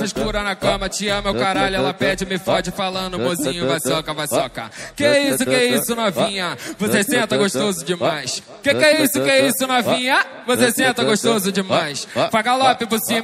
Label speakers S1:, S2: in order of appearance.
S1: Escura na cama, te ama o caralho, ela pede, me fode falando, mozinho, vai soca, vai soca. Que isso, novinha? Você senta gostoso demais. Que é isso, novinha? Você senta gostoso demais. Faz galope por cima.